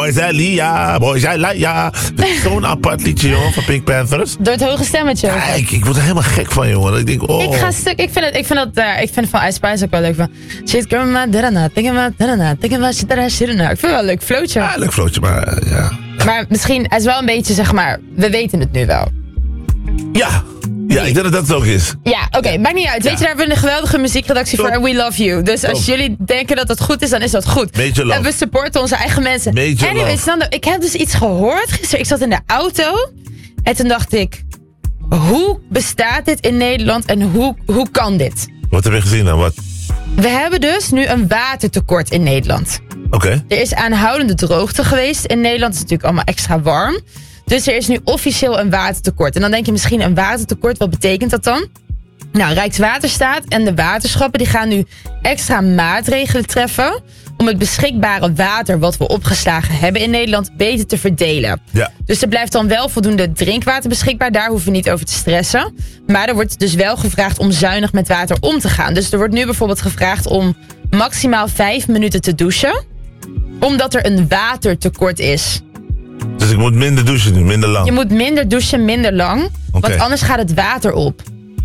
Boys Alia, Boys Alia. Dat is zo'n apart liedje, joh, van Pink Panthers. Door het hoge stemmetje. Kijk, ik word er helemaal gek van, jongen. Ik denk, oh. Ik ga stuk. Ik vind van Ice Spice ook wel leuk. Van shit, girl, ma, dana, think about dana, think about shit, dana, shit, dana. Ik vind het wel een leuk flootje. Ja, leuk flootje, maar ja. Maar misschien, het is wel een beetje, zeg maar, we weten het nu wel. Ja, ik denk dat het ook is. Ja, oké, maakt niet uit. Weet je, daar hebben we een geweldige muziekredactie voor en we love you. Dus als jullie denken dat het goed is, dan is dat goed. Major love. En we supporten onze eigen mensen. Major Anyways, Nando, ik heb dus iets gehoord gisteren. Ik zat in de auto en toen dacht ik, hoe bestaat dit in Nederland en hoe kan dit? Wat heb je gezien dan? Wat? We hebben dus nu een watertekort in Nederland. Oké. Er is aanhoudende droogte geweest in Nederland. Het is natuurlijk allemaal extra warm. Dus er is nu officieel een watertekort. En dan denk je misschien een watertekort, wat betekent dat dan? Nou, Rijkswaterstaat en de waterschappen die gaan nu extra maatregelen treffen om het beschikbare water wat we opgeslagen hebben in Nederland beter te verdelen. Ja. Dus er blijft dan wel voldoende drinkwater beschikbaar. Daar hoeven we niet over te stressen. Maar er wordt dus wel gevraagd om zuinig met water om te gaan. Dus er wordt nu bijvoorbeeld gevraagd om maximaal 5 minuten te douchen, omdat er een watertekort is. Dus ik moet minder douchen nu, minder lang. Je moet minder douchen, minder lang. Want anders gaat het water op.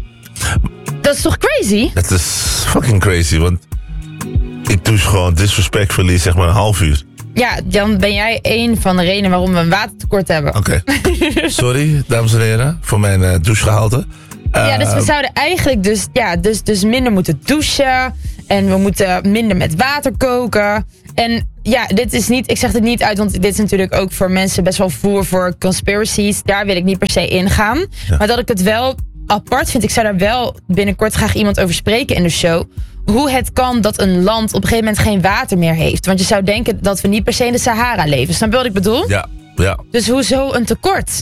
Dat is toch crazy? Dat is fucking crazy, want ik douche gewoon disrespectfully zeg maar een half uur. Ja, dan ben jij een van de redenen waarom we een watertekort hebben. Oké. Sorry, dames en heren, voor mijn douchegehalte. Ja, dus we zouden eigenlijk dus minder moeten douchen. En we moeten minder met water koken. En ja, dit is niet, ik zeg het niet uit, want dit is natuurlijk ook voor mensen best wel voer voor conspiracies. Daar wil ik niet per se ingaan. Ja. Maar dat ik het wel apart vind, ik zou daar wel binnenkort graag iemand over spreken in de show. Hoe het kan dat een land op een gegeven moment geen water meer heeft. Want je zou denken dat we niet per se in de Sahara leven. Snap je wat ik bedoel? Ja. Dus hoezo een tekort?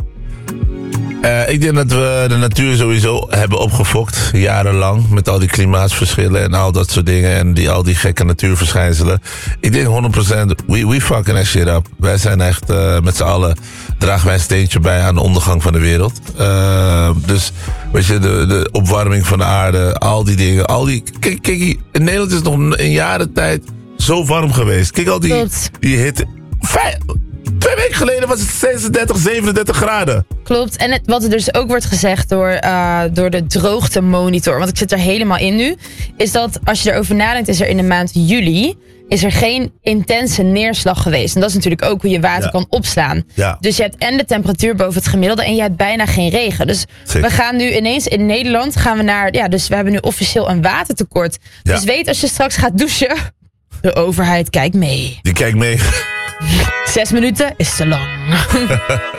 Ik denk dat we de natuur sowieso hebben opgefokt, jarenlang, met al die klimaatsverschillen en al dat soort dingen en al die gekke natuurverschijnselen. Ik denk 100%, we fucking that shit up. Wij zijn echt, met z'n allen, dragen wij een steentje bij aan de ondergang van de wereld. Dus, weet je, de opwarming van de aarde, al die dingen, kijk, in Nederland is het nog een jarentijd zo warm geweest. Kijk al die hitte. 2 weken geleden was het 36, 37 graden. Klopt. En wat er dus ook wordt gezegd door de droogtemonitor, want ik zit er helemaal in nu, is dat als je erover nadenkt, is er in de maand juli is er geen intense neerslag geweest. En dat is natuurlijk ook hoe je water kan opslaan. Ja. Dus je hebt en de temperatuur boven het gemiddelde en je hebt bijna geen regen. Dus we gaan nu ineens in Nederland dus we hebben nu officieel een watertekort. Ja. Dus weet als je straks gaat douchen, de overheid kijkt mee. Die kijkt mee. 6 minuten is te lang.